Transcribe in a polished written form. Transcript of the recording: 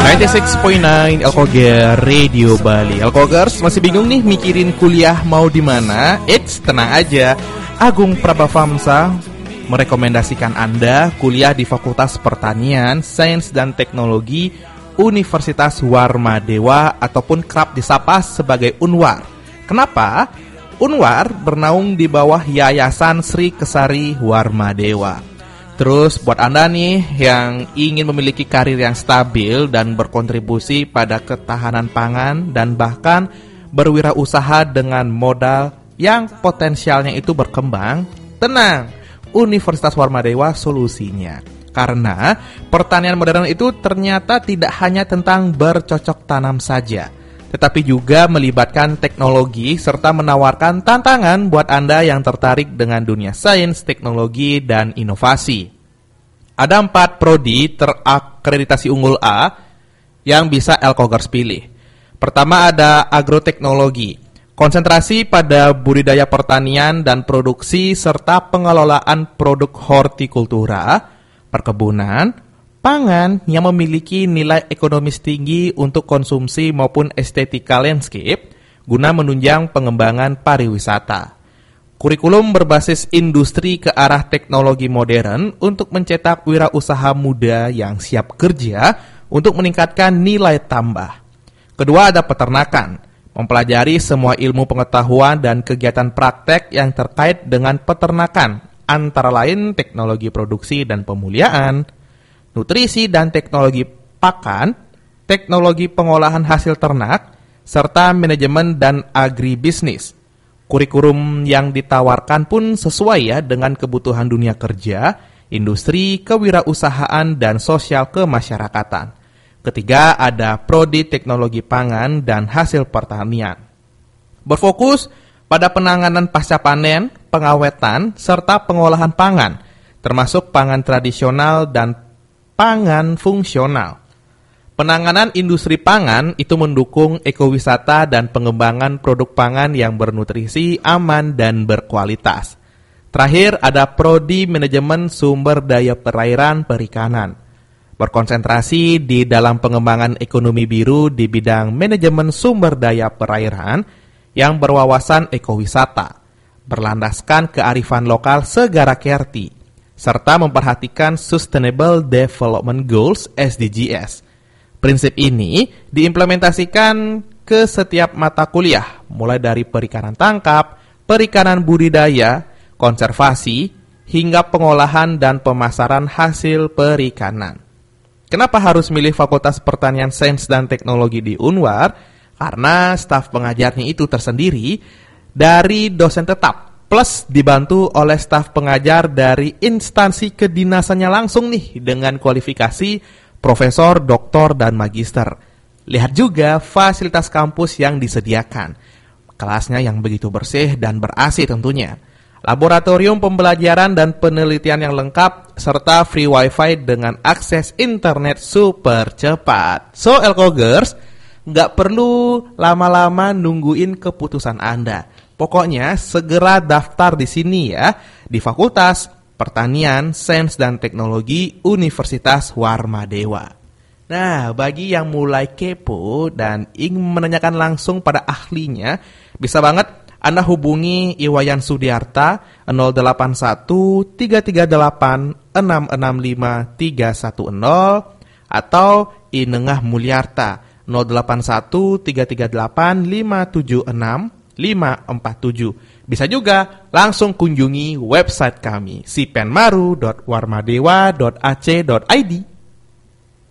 96.9 Elkoger Radio Bali. Elkogers masih bingung nih mikirin kuliah mau di mana? Eits, tenang aja. Agung Prabafamsa merekomendasikan Anda kuliah di Fakultas Pertanian, Sains dan Teknologi Universitas Warmadewa ataupun kerap disapa sebagai Unwar. Kenapa? Unwar bernaung di bawah Yayasan Sri Kesari Warmadewa. Terus buat Anda nih yang ingin memiliki karir yang stabil dan berkontribusi pada ketahanan pangan dan bahkan berwirausaha dengan modal yang potensialnya itu berkembang, tenang, Universitas Warmadewa solusinya. Karena pertanian modern itu ternyata tidak hanya tentang bercocok tanam saja, tetapi juga melibatkan teknologi serta menawarkan tantangan buat Anda yang tertarik dengan dunia sains, teknologi, dan inovasi. Ada 4 prodi terakreditasi unggul A yang bisa Elkogers pilih. Pertama ada agroteknologi, konsentrasi pada budidaya pertanian dan produksi serta pengelolaan produk hortikultura, perkebunan, pangan yang memiliki nilai ekonomis tinggi untuk konsumsi maupun estetika landscape guna menunjang pengembangan pariwisata. Kurikulum berbasis industri ke arah teknologi modern untuk mencetak wirausaha muda yang siap kerja untuk meningkatkan nilai tambah. Kedua ada peternakan, mempelajari semua ilmu pengetahuan dan kegiatan praktek yang terkait dengan peternakan, antara lain teknologi produksi dan pemuliaan, nutrisi dan teknologi pakan, teknologi pengolahan hasil ternak, serta manajemen dan agribisnis. Kurikulum yang ditawarkan pun sesuai ya dengan kebutuhan dunia kerja, industri, kewirausahaan, dan sosial kemasyarakatan. Ketiga ada prodi teknologi pangan dan hasil pertanian. Berfokus pada penanganan pasca panen, pengawetan, serta pengolahan pangan, termasuk pangan tradisional dan pangan fungsional. Penanganan industri pangan itu mendukung ekowisata dan pengembangan produk pangan yang bernutrisi, aman, dan berkualitas. Terakhir ada prodi manajemen sumber daya perairan perikanan. Berkonsentrasi di dalam pengembangan ekonomi biru di bidang manajemen sumber daya perairan yang berwawasan ekowisata, berlandaskan kearifan lokal segara kerti, serta memperhatikan Sustainable Development Goals (SDGs). Prinsip ini diimplementasikan ke setiap mata kuliah, mulai dari perikanan tangkap, perikanan budidaya, konservasi, hingga pengolahan dan pemasaran hasil perikanan. Kenapa harus milih Fakultas Pertanian Sains dan Teknologi di Unwar? Karena staf pengajarnya itu tersendiri dari dosen tetap, plus dibantu oleh staf pengajar dari instansi kedinasannya langsung nih dengan kualifikasi profesor, doktor, dan magister. Lihat juga fasilitas kampus yang disediakan. Kelasnya yang begitu bersih dan ber-AC tentunya. Laboratorium pembelajaran dan penelitian yang lengkap, serta free wifi dengan akses internet super cepat. So, Elkogers, nggak perlu lama-lama nungguin keputusan Anda. Pokoknya segera daftar di sini ya, di Fakultas Pertanian, Sains dan Teknologi Universitas Warmadewa. Nah, bagi yang mulai kepo dan ingin menanyakan langsung pada ahlinya, bisa banget Anda hubungi Iwayan Sudiarta 081 338 665 310 atau Inengah Mulyarta 081 338 576 547. Bisa juga langsung kunjungi website kami sipenmaru.warmadewa.ac.id.